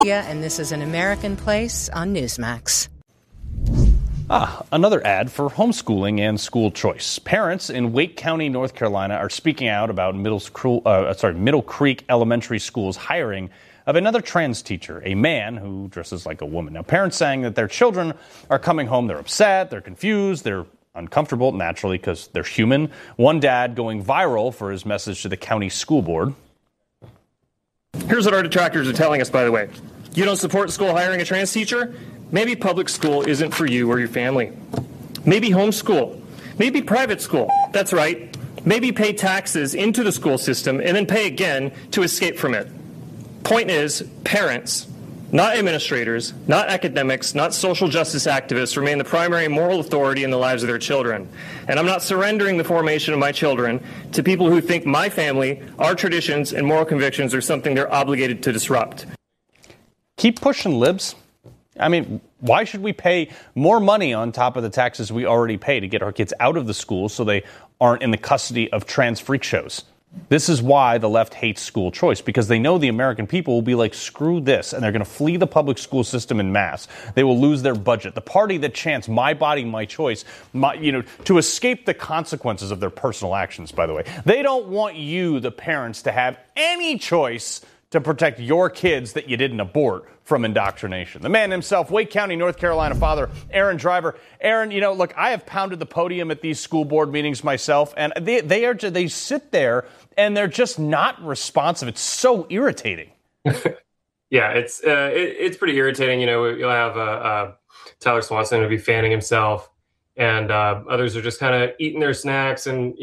and this is An American Place on Newsmax. Another ad for homeschooling and school choice. Parents in Wake County, North Carolina are speaking out about Middle Creek Elementary School's hiring of another trans teacher, a man who dresses like a woman. Now, parents saying that their children are coming home, they're upset, they're confused, they're uncomfortable, naturally, because they're human. One dad going viral for his message to the county school board. Here's what our detractors are telling us, by the way. You don't support school hiring a trans teacher? Maybe public school isn't for you or your family. Maybe homeschool. Maybe private school. That's right. Maybe pay taxes into the school system and then pay again to escape from it. Point is, parents, not administrators, not academics, not social justice activists, remain the primary moral authority in the lives of their children. And I'm not surrendering the formation of my children to people who think my family, our traditions, and moral convictions are something they're obligated to disrupt. Keep pushing, libs. I mean, why should we pay more money on top of the taxes we already pay to get our kids out of the schools so they aren't in the custody of trans freak shows? This is why the left hates school choice, because they know the American people will be like, screw this, and they're going to flee the public school system en masse. They will lose their budget. The party that chants my body, my choice, to escape the consequences of their personal actions, by the way. They don't want you, the parents, to have any choice to protect your kids that you didn't abort from indoctrination. The man himself, Wake County, North Carolina father, Aaron Driver. Aaron, look, I have pounded the podium at these school board meetings myself, and they sit there and they're just not responsive. It's so irritating. Yeah, it's pretty irritating. You'll have Tyler Swanson who'll be fanning himself, and others are just kind of eating their snacks and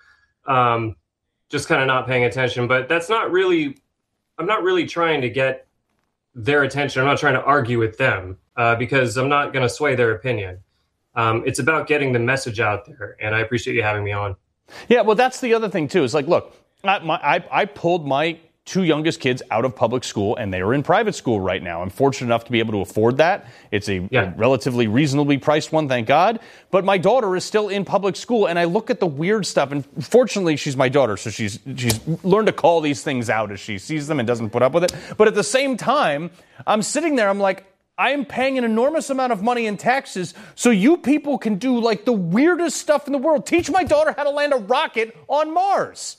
just kind of not paying attention. But that's not really. I'm not really trying to get their attention. I'm not trying to argue with them because I'm not going to sway their opinion. It's about getting the message out there, and I appreciate you having me on. Yeah, well, that's the other thing, too. It's like, look, I pulled my two youngest kids out of public school, and they are in private school right now. I'm fortunate enough to be able to afford that. It's a relatively reasonably priced one, thank God. But my daughter is still in public school, and I look at the weird stuff. And fortunately, she's my daughter, so she's learned to call these things out as she sees them and doesn't put up with it. But at the same time, I'm sitting there, I'm like, I am paying an enormous amount of money in taxes so you people can do like the weirdest stuff in the world. Teach my daughter how to land a rocket on Mars.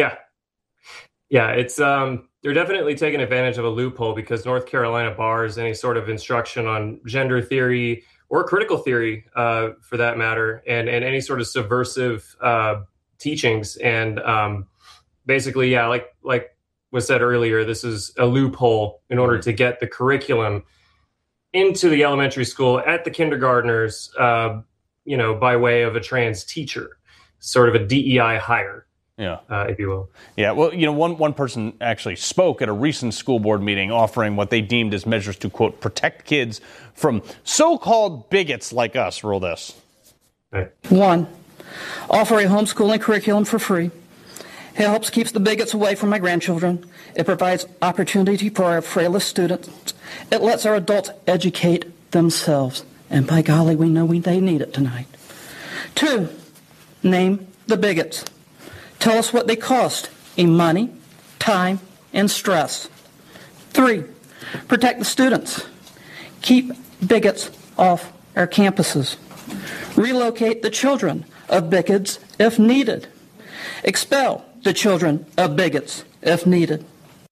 Yeah, it's they're definitely taking advantage of a loophole because North Carolina bars any sort of instruction on gender theory or critical theory, for that matter, and any sort of subversive teachings. And basically, like was said earlier, this is a loophole in order to get the curriculum into the elementary school at the kindergartners, by way of a trans teacher, sort of a DEI hire. Yeah, if you will. Yeah, well, one person actually spoke at a recent school board meeting offering what they deemed as measures to, quote, protect kids from so-called bigots like us. Roll this. Right. 1, offer a homeschooling curriculum for free. It helps keep the bigots away from my grandchildren. It provides opportunity for our frailest students. It lets our adults educate themselves. And by golly, we know they need it tonight. 2, name the bigots. Tell us what they cost in money, time, and stress. 3, protect the students. Keep bigots off our campuses. Relocate the children of bigots if needed. Expel the children of bigots if needed.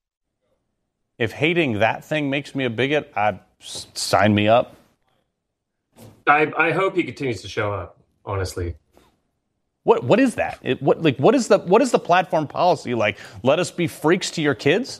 If hating that thing makes me a bigot, sign me up. I hope he continues to show up, honestly. What is that? What is the platform policy like? Let us be freaks to your kids?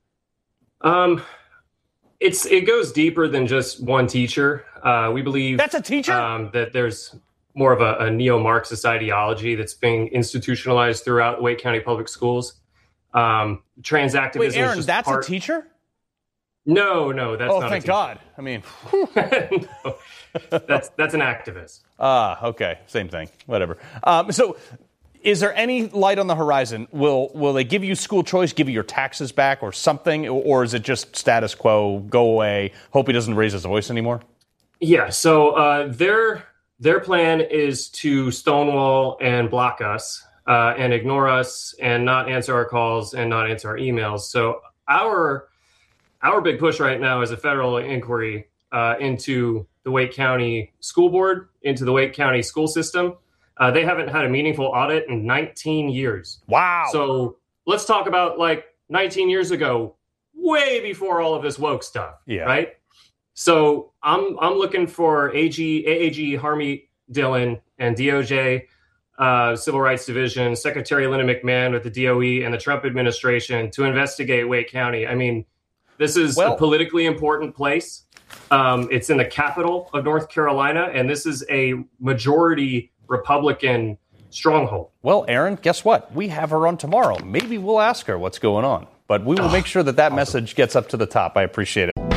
It goes deeper than just one teacher. We believe that's a teacher. That there's more of a neo-Marxist ideology that's being institutionalized throughout Wake County Public Schools. Trans activism. Wait, Aaron, is just that's a teacher? No, that's not. Oh, thank God. I mean, no, that's an activist. Okay, same thing. Whatever. So, is there any light on the horizon? Will they give you school choice, give you your taxes back, or something, or is it just status quo? Go away. Hope he doesn't raise his voice anymore. Yeah. So their plan is to stonewall and block us and ignore us and not answer our calls and not answer our emails. So our our big push right now is a federal inquiry into the Wake County School Board, into the Wake County school system. They haven't had a meaningful audit in 19 years. Wow. So let's talk about 19 years ago, way before all of this woke stuff, right? So I'm looking for AAG Harmeet Dillon and DOJ, Civil Rights Division, Secretary Linda McMahon with the DOE and the Trump administration to investigate Wake County. I mean, this is a politically important place. It's in the capital of North Carolina, and this is a majority Republican stronghold. Well, Aaron, guess what? We have her on tomorrow. Maybe we'll ask her what's going on. But we will make sure that message gets up to the top. I appreciate it.